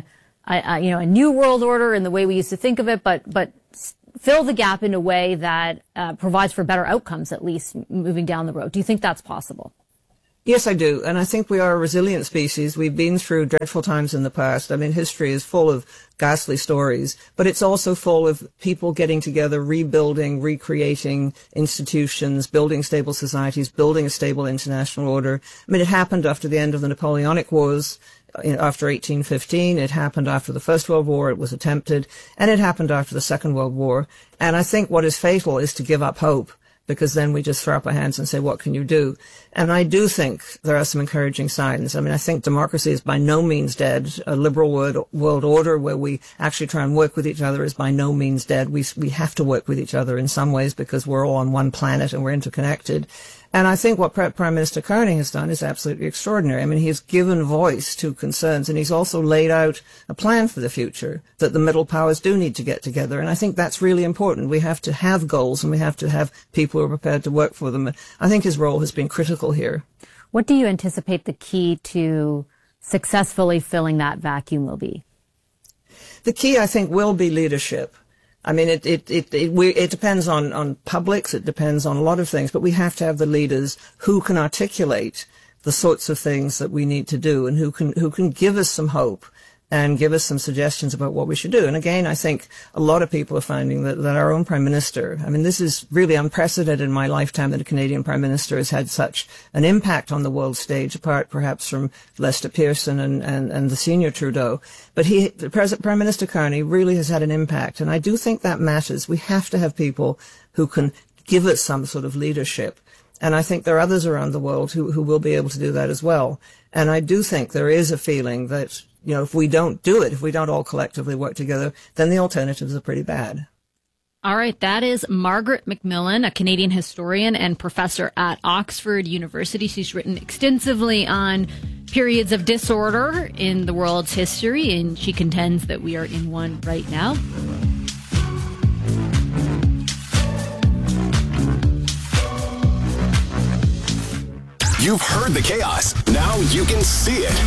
new world order in the way we used to think of it, but fill the gap in a way that provides for better outcomes, at least moving down the road. Do you think that's possible? Yes, I do. And I think we are a resilient species. We've been through dreadful times in the past. I mean, history is full of ghastly stories, but it's also full of people getting together, rebuilding, recreating institutions, building stable societies, building a stable international order. I mean, it happened after the end of the Napoleonic Wars, after 1815. It happened after the First World War. It was attempted, and it happened after the Second World War. And I think what is fatal is to give up hope, because then we just throw up our hands and say, what can you do? And I do think there are some encouraging signs. I mean, I think democracy is by no means dead. A liberal world order where we actually try and work with each other is by no means dead. We have to work with each other in some ways because we're all on one planet and we're interconnected. And I think what Prime Minister Carney has done is absolutely extraordinary. I mean, he's given voice to concerns, and he's also laid out a plan for the future that the middle powers do need to get together. And I think that's really important. We have to have goals, and we have to have people who are prepared to work for them. I think his role has been critical here. What do you anticipate the key to successfully filling that vacuum will be? The key, I think, will be leadership. I mean, it depends on publics, it depends on a lot of things, but we have to have the leaders who can articulate the sorts of things that we need to do and who can give us some hope and give us some suggestions about what we should do. And again, I think a lot of people are finding that our own Prime Minister, I mean, this is really unprecedented in my lifetime that a Canadian Prime Minister has had such an impact on the world stage, apart perhaps from Lester Pearson and the senior Trudeau. But Prime Minister Carney really has had an impact. And I do think that matters. We have to have people who can give us some sort of leadership. And I think there are others around the world who will be able to do that as well. And I do think there is a feeling that, if we don't do it, if we don't all collectively work together, then the alternatives are pretty bad. All right. That is Margaret McMillan, a Canadian historian and professor at Oxford University. She's written extensively on periods of disorder in the world's history, and she contends that we are in one right now. You've heard the chaos. Now you can see it.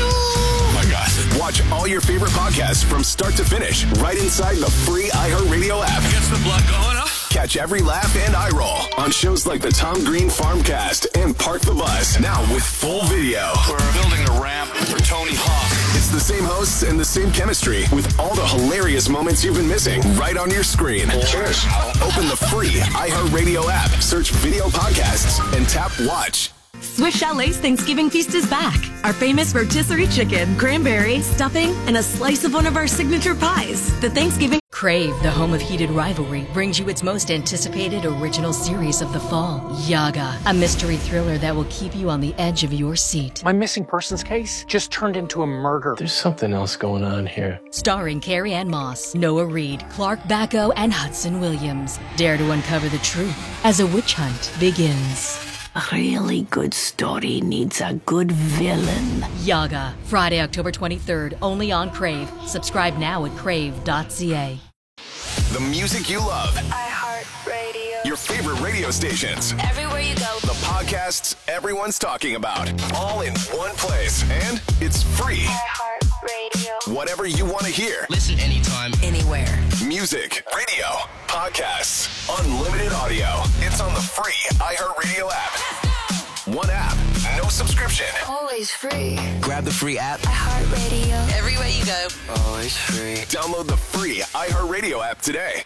Oh my gosh. Watch all your favorite podcasts from start to finish right inside the free iHeartRadio app. Gets the blood going, huh? Catch every laugh and eye roll on shows like the Tom Green Farmcast and Park the Bus. Now with full video. We're building a ramp for Tony Hawk. It's the same hosts and the same chemistry with all the hilarious moments you've been missing right on your screen. Cheers. Open the free iHeartRadio app, search video podcasts, and tap watch. Swiss Chalet's Thanksgiving feast is back. Our famous rotisserie chicken, cranberry, stuffing, and a slice of one of our signature pies. The Thanksgiving Crave, the home of heated rivalry, brings you its most anticipated original series of the fall, Yaga, a mystery thriller that will keep you on the edge of your seat. My missing persons case just turned into a murder. There's something else going on here. Starring Carrie Ann Moss, Noah Reid, Clark Bacco, and Hudson Williams. Dare to uncover the truth as a witch hunt begins. A really good story needs a good villain. Yaga, Friday, October 23rd, only on Crave. Subscribe now at crave.ca. The music you love. iHeartRadio. Your favorite radio stations. Everywhere you go. The podcasts everyone's talking about. All in one place. And it's free. iHeartRadio. Whatever you want to hear. Listen anytime, anywhere. Music, radio, podcasts, unlimited audio. It's on the free iHeartRadio app. One app, no subscription. Always free. Grab the free app. iHeartRadio. Everywhere you go. Always free. Download the free iHeartRadio app today.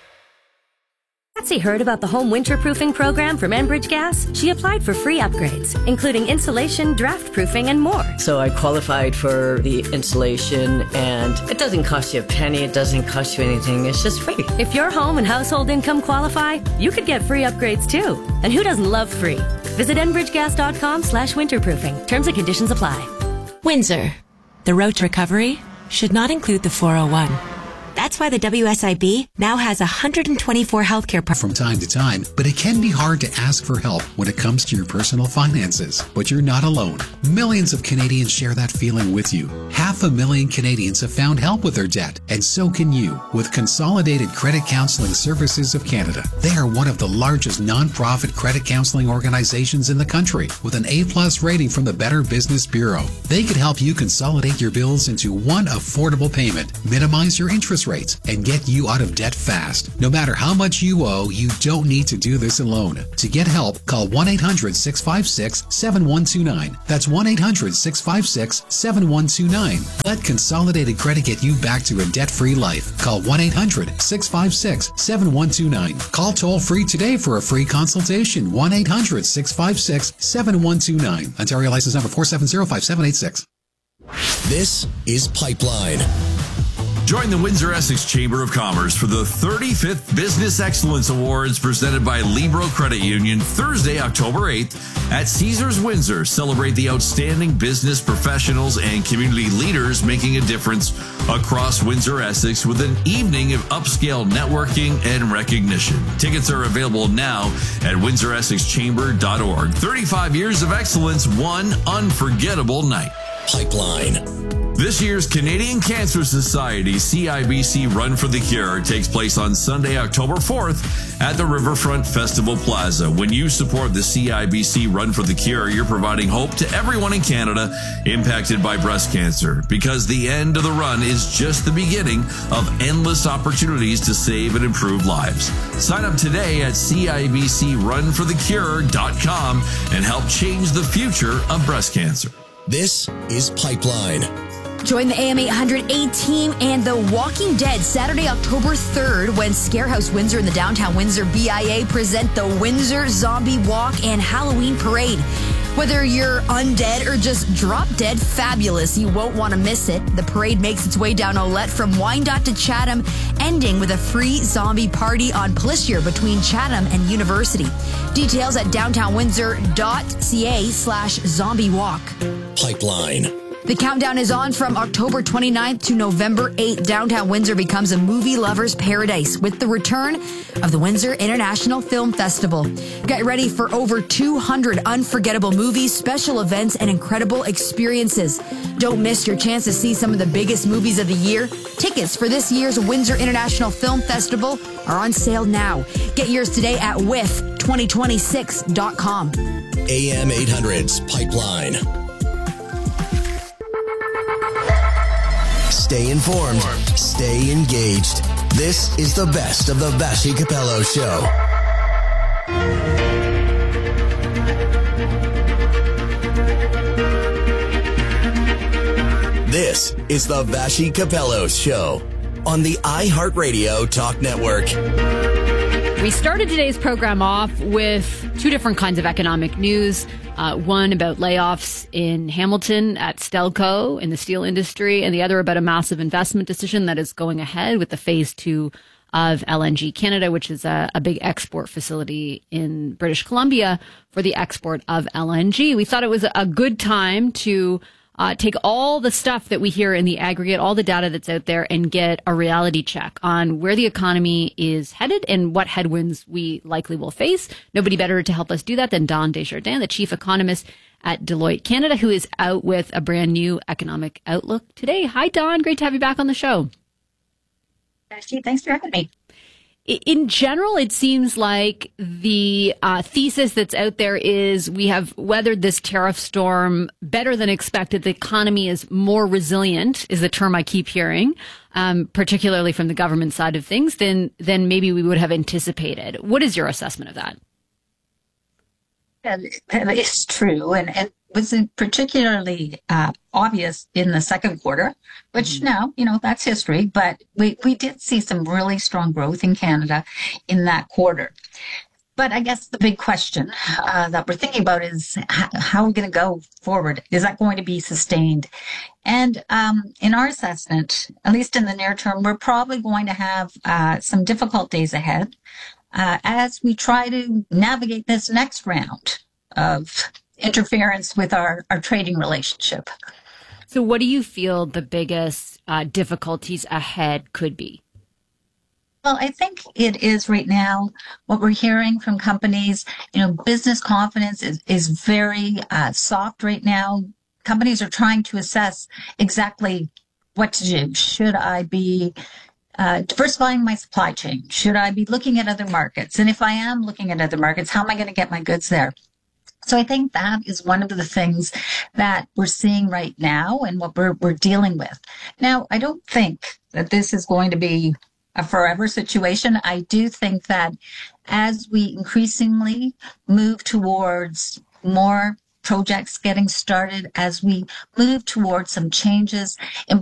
Patsy heard about the home winterproofing program from Enbridge Gas. She applied for free upgrades, including insulation, draft proofing, and more. So I qualified for the insulation, and it doesn't cost you a penny. It doesn't cost you anything. It's just free. If your home and household income qualify, you could get free upgrades too. And who doesn't love free? Visit enbridgegas.com/winterproofing. Terms and conditions apply. Windsor. The road to recovery should not include the 401. That's why the WSIB now has 124 healthcare from time to time, but it can be hard to ask for help when it comes to your personal finances. But you're not alone. Millions of Canadians share that feeling with you. Have 500,000 Canadians have found help with their debt, and so can you with Consolidated Credit Counseling Services of Canada. They are one of the largest non-profit credit counseling organizations in the country with an A+ rating from the Better Business Bureau. They could help you consolidate your bills into one affordable payment, minimize your interest rates, and get you out of debt fast. No matter how much you owe, you don't need to do this alone. To get help, call 1-800-656-7129. That's 1-800-656-7129. Let Consolidated Credit get you back to a debt-free life. Call 1-800-656-7129. Call toll-free today for a free consultation. 1-800-656-7129. Ontario license number 4705786. This is Pipeline. Join the Windsor-Essex Chamber of Commerce for the 35th Business Excellence Awards presented by Libro Credit Union Thursday, October 8th at Caesars Windsor. Celebrate the outstanding business professionals and community leaders making a difference across Windsor-Essex with an evening of upscale networking and recognition. Tickets are available now at windsoressexchamber.org. 35 years of excellence, one unforgettable night. Pipeline. This year's Canadian Cancer Society CIBC Run for the Cure takes place on Sunday, October 4th at the Riverfront Festival Plaza. When you support the CIBC Run for the Cure, you're providing hope to everyone in Canada impacted by breast cancer, because the end of the run is just the beginning of endless opportunities to save and improve lives. Sign up today at CIBCRunForTheCure.com and help change the future of breast cancer. This is Pipeline. Join the AM 800 A-Team and The Walking Dead Saturday, October 3rd when Scarehouse Windsor and the Downtown Windsor BIA present the Windsor Zombie Walk and Halloween Parade. Whether you're undead or just drop dead fabulous, you won't want to miss it. The parade makes its way down Olette from Wyandotte to Chatham, ending with a free zombie party on Plessier between Chatham and University. Details at downtownwindsor.ca/zombie walk. Pipeline. The countdown is on from October 29th to November 8th. Downtown Windsor becomes a movie lover's paradise with the return of the Windsor International Film Festival. Get ready for over 200 unforgettable movies, special events, and incredible experiences. Don't miss your chance to see some of the biggest movies of the year. Tickets for this year's Windsor International Film Festival are on sale now. Get yours today at with2026.com. AM 800's Pipeline. Stay informed. Stay engaged. This is the best of the Vassy Capello Show. This is the Vassy Capello Show on the iHeartRadio Talk Network. We started today's program off with two different kinds of economic news. One about layoffs in Hamilton at Stelco in the steel industry, and the other about a massive investment decision that is going ahead with the phase 2 of LNG Canada, which is a big export facility in British Columbia for the export of LNG. We thought it was a good time to take all the stuff that we hear in the aggregate, all the data that's out there, and get a reality check on where the economy is headed and what headwinds we likely will face. Nobody better to help us do that than Don Desjardins, the chief economist at Deloitte Canada, who is out with a brand new economic outlook today. Hi, Don. Great to have you back on the show. Thanks for having me. In general, it seems like the thesis that's out there is we have weathered this tariff storm better than expected. The economy is more resilient, is the term I keep hearing, particularly from the government side of things, than maybe we would have anticipated. What is your assessment of that? It's true, and it was particularly obvious in the second quarter, which now, that's history, but we did see some really strong growth in Canada in that quarter. But I guess the big question that we're thinking about is how are we going to go forward? Is that going to be sustained? And in our assessment, at least in the near term, we're probably going to have some difficult days ahead as we try to navigate this next round of interference with our trading relationship. So what do you feel the biggest difficulties ahead could be? Well, I think it is right now what we're hearing from companies. Business confidence is very soft right now. companies are trying to assess exactly what to do. Should I be diversifying my supply chain? Should I be looking at other markets? And if I am looking at other markets, how am I going to get my goods there? So I think that is one of the things that we're seeing right now and what we're dealing with. Now, I don't think that this is going to be a forever situation. I do think that as we increasingly move towards more projects getting started, as we move towards some changes in